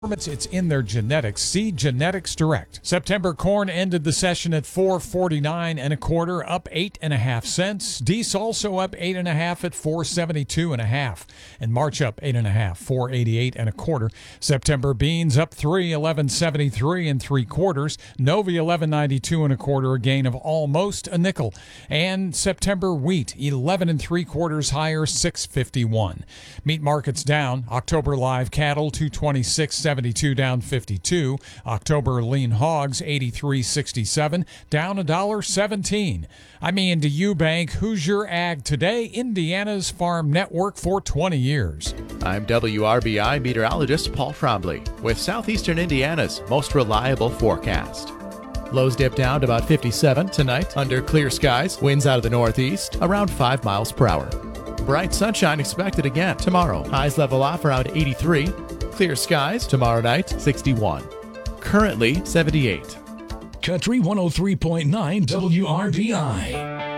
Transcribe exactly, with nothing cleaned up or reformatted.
It's in their genetics. See Genetics Direct. September corn ended the session at four forty-nine and a quarter, up eight and a half cents. Dees also up eight and a half at four seventy-two and a half, and March up eight and a half, four eighty-eight and a quarter. September beans up three, eleven seventy-three and three quarters. Novi eleven ninety-two and a quarter, a gain of almost a nickel. And September wheat eleven and three quarters higher, six fifty-one. Meat markets down. October live cattle two twenty-six seventy-two down fifty-two. October lean hogs eighty-three sixty-seven down a dollar seventeen. I'm Ian DeEubank. Who's your ag today? Indiana's Farm Network for twenty years. I'm W R B I meteorologist Paul Trombley with Southeastern Indiana's most reliable forecast. Lows dip down to about fifty-seven tonight under clear skies. Winds out of the northeast around five miles per hour. Bright sunshine expected again tomorrow. Highs level off around eighty-three. Clear skies tomorrow night, sixty-one. Currently seventy-eight. Country one oh three point nine W R B I.